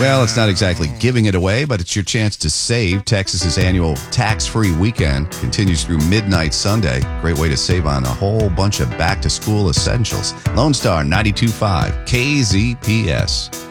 Well, it's not exactly giving it away, but it's your chance to save. Texas's annual tax-free weekend continues through midnight Sunday. Great way to save on a whole bunch of back-to-school essentials. Lone Star 92.5 KZPS.